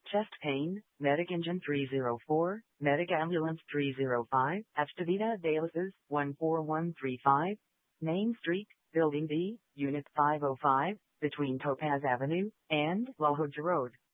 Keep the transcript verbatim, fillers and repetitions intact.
Chest pain, Medic Engine three oh four, Medic Ambulance three oh five, Hasta Dialysis one four one three five, Main Street, Building B, Unit five oh five, between Topaz Avenue and La Jolla Road.